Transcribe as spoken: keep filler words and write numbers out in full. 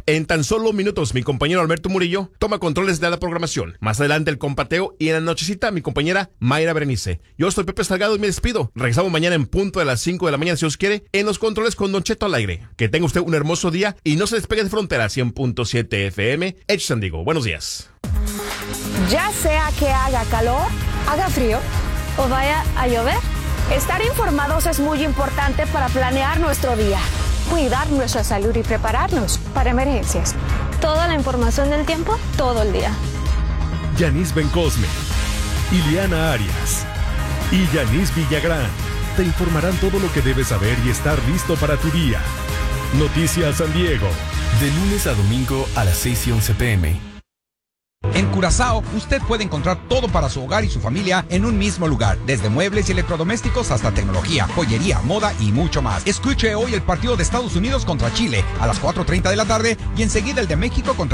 En tan solo minutos, mi compañero Alberto Murillo toma controles de la programación. Más adelante el compateo y en la nochecita mi compañera Mayra Berenice. Yo soy Pepe Salgado y me despido. Regresamos mañana en punto de las cinco de la mañana, si os quiere, en los controles con Don Cheto al aire. Que tenga usted un hermoso día y no se despegue de Frontera cien punto siete F M, H San Diego. Buenos días. Ya sea que haga calor, haga frío o vaya a llover, estar informados es muy importante para planear nuestro día, cuidar nuestra salud y prepararnos para emergencias. Toda la información del tiempo, todo el día. Yanis Bencosme, Ileana Arias y Yanis Villagrán te informarán todo lo que debes saber y estar listo para tu día. Noticias San Diego. De lunes a domingo a las seis y once pm. En Curazao, usted puede encontrar todo para su hogar y su familia en un mismo lugar, desde muebles y electrodomésticos hasta tecnología, joyería, moda y mucho más. Escuche hoy el partido de Estados Unidos contra Chile a las cuatro treinta de la tarde y enseguida el de México contra